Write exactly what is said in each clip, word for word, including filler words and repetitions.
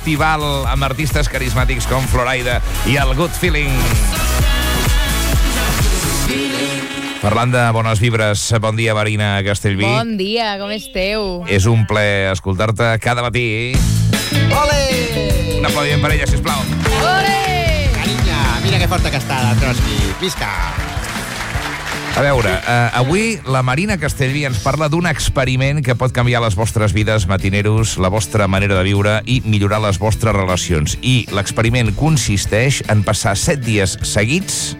estival amb artistes carismàtics com Floraida i el Good Feeling. Parlant de bones vibres, bon dia, Marina Castellví. Bon dia, com esteu? És un plaer escoltar-te cada matí. Ole! Un aplaudiment per ella, sisplau. Ole! Carinya, mira que forta que està la Trotsky. Visca! A veure, eh, avui la Marina Castellví ens parla d'un experiment que pot canviar les vostres vides, matineros, la vostra manera de viure i millorar les vostres relacions. I l'experiment consisteix en passar set dies seguits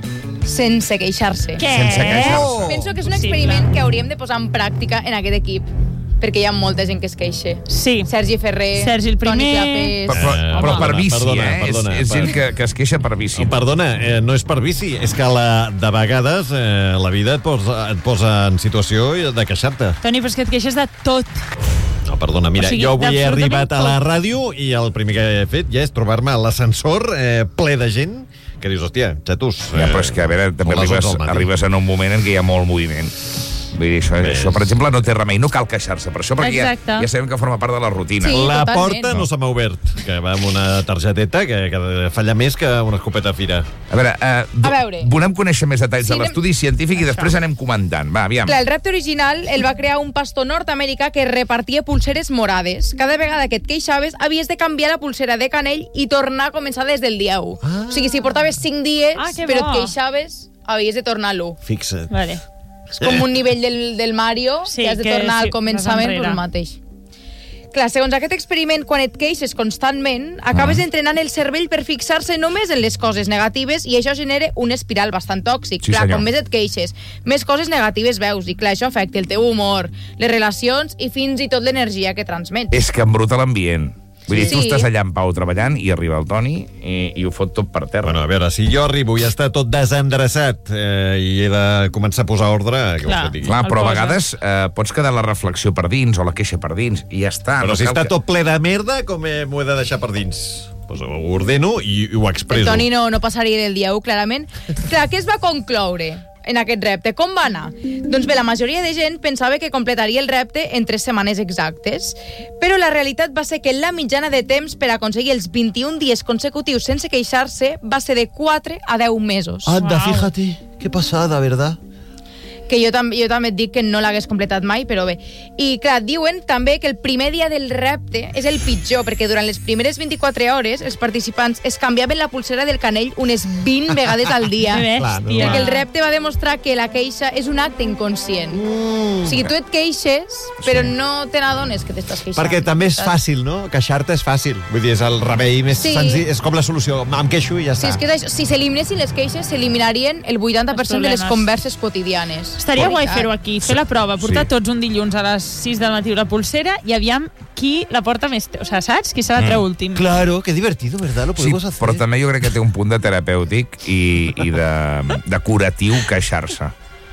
sense queixar-se. Què? sense queixar-se. Oh. Penso que és un experiment que hauríem de posar en pràctica en aquest equip, perquè hi ha molta gent que es queixa. Sí. Sergi Ferrer, Sergi el primer. Toni Clapés... Però, però, Eh, però per perdona, bici, perdona, eh? perdona, és és per- gent que, que es queixa per bici. Oh, perdona, eh, no és per bici, és que la, de vegades eh, la vida et posa, et posa en situació de queixar-te. Toni, però és que et queixes de tot. No, perdona, mira, O sigui, jo avui he d'absolutament arribat a la tot. ràdio i el primer que he fet ja és trobar-me a l'ascensor eh, ple de gent que dius, hòstia, xatos... Ja, però és que, a veure, també molt arribes, al matí. arribes en un moment en què hi ha molt moviment. Vull dir, això, Ves. això, per exemple, no té remei, no cal queixar-se per això, perquè ja, Exacte. ja sabem que forma part de la rutina. Sí. La totalment. porta no se m'ha obert, que va amb una targeteta que, que falla més que una escopeta a fira. A veure, eh, do- A veure. volem conèixer més detalls Sí, de l'estudi científic i després anem comentant. Va, aviam. Clar, el repte original el va crear un pastor nord-americà que repartia pulseres morades. Cada vegada que et queixaves, havies de canviar la pulsera de canell i tornar a començar des del dia u. Ah. O sigui, si portaves cinc dies, Ah, que però bo. et queixaves, havies de tornar a l'u. Fixa't. Vale. És com un nivell del, del Mario, Sí, que has de que tornar sí, al començament, vas doncs enrere. el mateix. Clar, segons aquest experiment, quan et queixes constantment, acabes Ah. entrenant el cervell per fixar-se només en les coses negatives i això genera un espiral bastant tòxic. Sí, clar, senyor. com més et queixes, més coses negatives veus i clar, això afecta el teu humor, les relacions i fins i tot l'energia que transmets. És que embruta l'ambient. Vull dir, Sí. tu estàs allà en pau treballant i arriba el Toni i, i ho fot tot per terra. Bueno, a veure, si jo arribo i està tot desendreçat eh, i he de començar a posar ordre, què vols Clar. que et digui? Clar, El però a posa. vegades eh, pots quedar la reflexió per dins o la queixa per dins i ja està. Però no si cal està que- tot ple de merda, com eh, m'ho he de deixar per dins? Pues ho ordeno i, i ho El expresso. Toni no, no passaria del dia u, clarament. Clar, què es va concloure en aquest repte? Com va anar? Doncs bé, la majoria de gent pensava que completaria el repte en tres setmanes exactes, però la realitat va ser que la mitjana de temps per aconseguir els vint-i-un dies consecutius sense queixar-se va ser de quatre a deu mesos. Anda, Wow. fíjate, qué pasada, ¿verdad? Que jo, tam jo també et dic que no l'hagués completat mai, però bé. I clar, diuen també que el primer dia del repte és el pitjor, perquè durant les primeres vint-i-quatre hores els participants es canviaven la pulsera del canell unes vint vegades al dia. Que Clar, no, bèstia. Perquè el repte va demostrar que la queixa és un acte inconscient. Mm. O sigui, tu et queixes, però no te n'adones que t'estàs queixant. Perquè també és fàcil, no? Queixar-te és fàcil. Vull dir, és el remei més Sí. senzill, és com la solució. Em queixo i ja Sí, està. és que és això. Si s'eliminessin les queixes, s'eliminarien el vuitanta per cent de les problemes. converses quotidianes. Estaria guai Veritat. fer-ho aquí, fer la prova, portar Sí. tots un dilluns a les sis del matí la pulsera i aviam qui la porta més... O sigui, saps? Qui se la treu últim. Claro, qué divertido, ¿verdad? Lo Sí, podemos hacer. però també jo crec que té un punt de terapèutic i, i de, de curatiu queixar-se.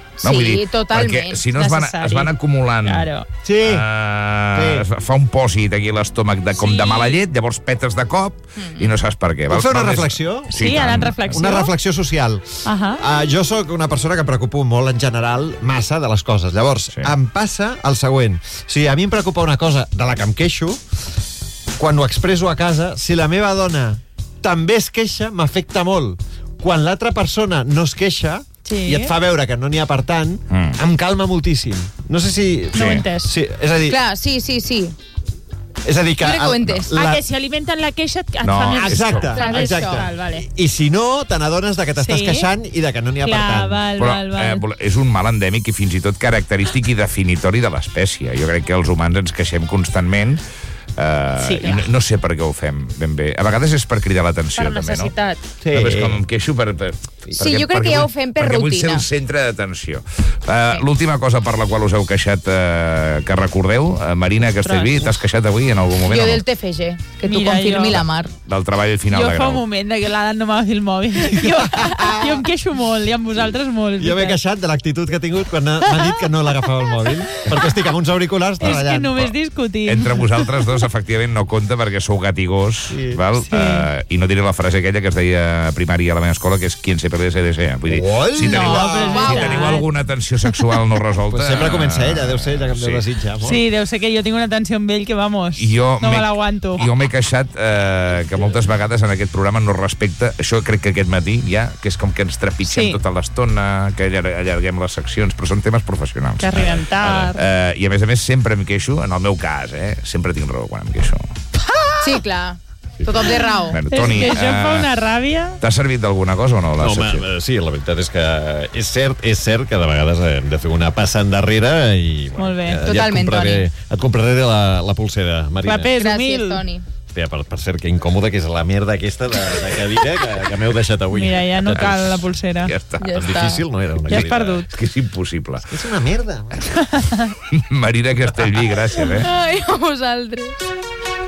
Sí, totalment. Perquè si no es van, Necessari. es van acumulant... Claro. Sí. Uh, Sí. Fa un pòsit aquí a l'estómac de, com Sí. de mala llet, llavors petes de cop i no saps per què. Puc fer una Val més- reflexió? Sí, tant. ara en reflexió. Una reflexió social. Ahà. Uh, jo sóc una persona que em preocupo molt en general massa de les coses. Llavors, Sí. em passa el següent. Si a mi em preocupa una cosa de la que em queixo, quan ho expresso a casa, si la meva dona també es queixa, m'afecta molt. Quan l'altra persona no es queixa Sí. i et fa veure que no n'hi ha per tant, Mm. em calma moltíssim. No sé si... No ho he entès. Sí, és a dir, Clar, sí, sí, sí. és a dir que... Jo crec que ho he entès. Ah, que si alimenten la queixa et, et No, fa més... Exacte, Clar, és exacte. això. Val, vale. I si no, te n'adones de que t'estàs Sí. queixant i de que no n'hi ha per Clar, tant. val, Però val, val. eh, vol- és un mal endèmic i fins i tot característic i definitori de l'espècie. Jo crec que els humans ens queixem constantment Uh, Sí, i clar. no, no sé per què ho fem ben bé. A vegades és per cridar l'atenció, Per també, no? necessitat. Sí. No, és com em queixo per... per Sí, jo crec que ja ho fem per perquè vull ser rutina. el centre d'atenció. Uh, L'última cosa per la qual us heu queixat, uh, que recordeu, uh, Marina Castellví, Ostres. t'has queixat avui en algun moment? Jo o no? del T F G, que tu Mira, confirmi jo- la Mar. Del treball final Jo de fa grau. un moment de que l'Alan no m'agafi el mòbil. Jo, jo em queixo molt, i amb vosaltres molt. Jo m'he queixat de l'actitud que ha tingut quan ha- m'ha dit que no l'agafava el mòbil, perquè estic amb uns auriculars És que treballant. només discutim. Entre vosaltres dos, efectivament, no compta perquè sou gat i gos, Sí. val? Sí. Uh, i no diré la frase aquella que es deia a primària a la meva escola, que és qui se T P L C D C. Vull dir, Oi, si teniu, no, però si és teniu alguna tensió sexual no resolta... Pues sempre comença ella, deu ser ella que em Sí. deu desitjar molt. Sí, deu ser que jo tinc una tensió amb ell que, vamos, Jo no m'he- me l'aguanto. Jo m'he queixat eh, que moltes vegades en aquest programa no respecta, això crec que aquest matí ja, que és com que ens trepitgem Sí. tota l'estona, que allar- allarguem les seccions, però són temes professionals. Que arribem tard. Eh, I a més a més sempre em queixo, en el meu cas, eh, sempre tinc raó quan em queixo. Sí, clar. Tothom té raó. Bueno, És Toni, que això em fa eh, una ràbia. t'ha servit d'alguna cosa o no? La No, secció? home, sí, la veritat és que és cert, és cert que de vegades hem de fer una passa endarrere i... Molt bé. ja, Totalment, ja et compraré, et compraré la, la pulsera, Marina. Clapés, Gràcies, humil. Toni. Hòstia, per, per cert, que incòmode que és la merda aquesta de, de cadira que, que m'heu deixat avui. Mira, ja no cal la pulsera. Ja està. Ja Tan està. difícil no era una Ja has cadira. perdut. És que és impossible. És una merda. Marina Castellví, gràcies, eh? Ai, a vosaltres.